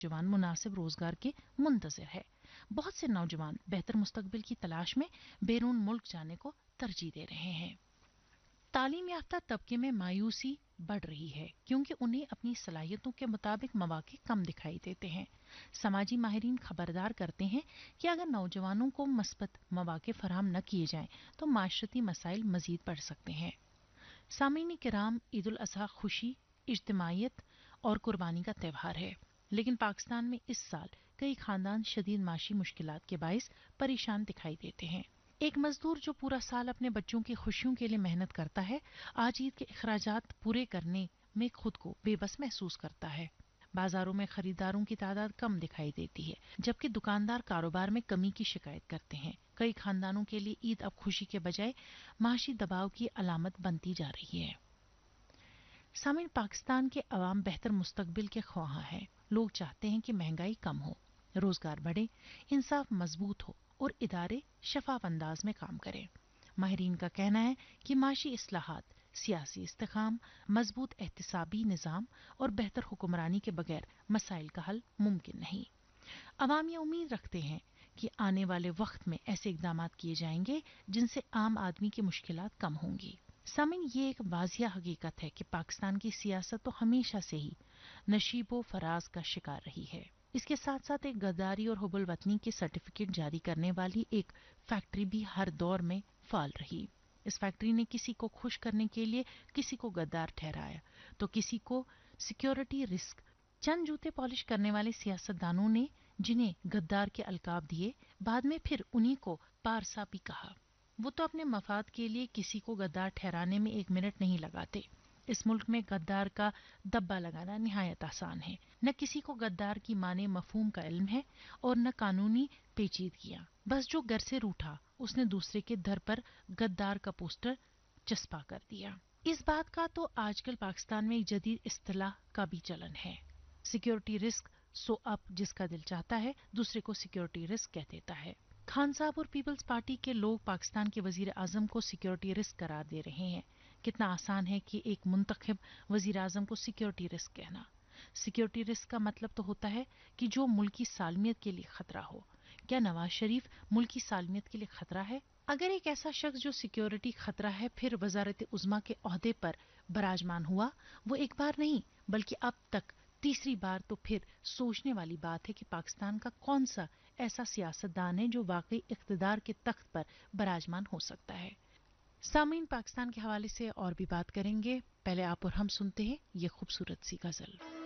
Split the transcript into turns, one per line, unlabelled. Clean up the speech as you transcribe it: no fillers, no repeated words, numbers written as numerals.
नौजवान मुनासिब रोजगार के मुंतजिर है। बहुत से नौजवान बेहतर मुस्तकबिल की तलाश में बैरून मुल्क जाने को तरजीह दे रहे हैं। तालीम याफ्ता तबके में मायूसी बढ़ रही है क्योंकि उन्हें अपनी सलाहियतों के मुताबिक मौके कम दिखाई देते हैं। समाजी माहिरीन खबरदार करते हैं कि अगर नौजवानों को मस्बत मौके फराहम न किए जाएं तो माशरती मसाइल मजीद बढ़ सकते हैं। सामीन किराम, ईद उल अजहा खुशी, इज्तिमाइयत और कुर्बानी का त्यौहार है, लेकिन पाकिस्तान में इस साल कई खानदान शदीद माशी मुश्किलात के बाइस परेशान दिखाई देते हैं। एक मजदूर जो पूरा साल अपने बच्चों की खुशियों के लिए मेहनत करता है, आज ईद के अखराजात पूरे करने में खुद को बेबस महसूस करता है। बाजारों में खरीदारों की तादाद कम दिखाई देती है, जबकि दुकानदार कारोबार में कमी की शिकायत करते हैं। कई खानदानों के लिए ईद अब खुशी के बजाय माशी दबाव की अलामत बनती जा रही है। सामीन, पाकिस्तान के अवाम बेहतर मुस्तकबिल के ख्वाह हैं। लोग चाहते हैं कि महंगाई कम हो, रोजगार बढ़े, इंसाफ मजबूत हो और इदारे शफाफ अंदाज में काम करें। माहिरीन का कहना है कि माशी इस्लाहात, सियासी इस्तेकाम, मजबूत एहतिसाबी निज़ाम और बेहतर हुक्मरानी के बगैर मसाइल का हल मुमकिन नहीं। अवाम ये उम्मीद रखते हैं कि आने वाले वक्त में ऐसे इकदाम किए जाएंगे जिनसे आम आदमी की मुश्किलात कम होंगी। सामिन, ये एक वाजिया हकीकत है कि पाकिस्तान की सियासत तो हमेशा से ही नशीबो फराज का शिकार रही है। इसके साथ साथ एक गद्दारी और हुबुल वतनी के सर्टिफिकेट जारी करने वाली एक फैक्ट्री भी हर दौर में फाल रही। इस फैक्ट्री ने किसी को खुश करने के लिए किसी को गद्दार ठहराया तो किसी को सिक्योरिटी रिस्क। चंद जूते पॉलिश करने वाले सियासतदानों ने जिन्हें गद्दार के अलकाब दिए, बाद में फिर उन्हीं को पारसा भी कहा। वो तो अपने मफाद के लिए किसी को गद्दार ठहराने में एक मिनट नहीं लगाते। इस मुल्क में गद्दार का दब्बा लगाना निहायत आसान है। न किसी को गद्दार की माने मफहूम का इल्म है और न कानूनी पेचीदगियां। बस जो घर से रूठा उसने दूसरे के दर पर गद्दार का पोस्टर चस्पा कर दिया। इस बात का तो आजकल पाकिस्तान में एक जदीद इस्तिलाह का भी चलन है। सिक्योरिटी रिस्क, सो अब जिसका दिल चाहता है दूसरे को सिक्योरिटी रिस्क कह देता है। खान साहब और पीपल्स पार्टी के लोग पाकिस्तान के वजीर आजम को सिक्योरिटी रिस्क करार दे रहे हैं। कितना आसान है कि एक मुंतखब वजीर आजम को सिक्योरिटी रिस्क कहना। सिक्योरिटी रिस्क का मतलब तो होता है कि जो मुल्की सालमियत के लिए खतरा हो। क्या नवाज शरीफ मुल्की सालमियत के लिए खतरा है? अगर एक ऐसा शख्स जो सिक्योरिटी खतरा है फिर वजारत उज़्मा के ओहदे पर बराजमान हुआ, वो एक बार नहीं बल्कि अब तक तीसरी बार, तो फिर सोचने वाली बात है कि पाकिस्तान का कौन सा ऐसा सियासतदान है जो वाकई इख्तिदार के तख्त पर बराजमान हो सकता है। सामीन, पाकिस्तान के हवाले से और भी बात करेंगे, पहले आप और हम सुनते हैं ये खूबसूरत सी गजल।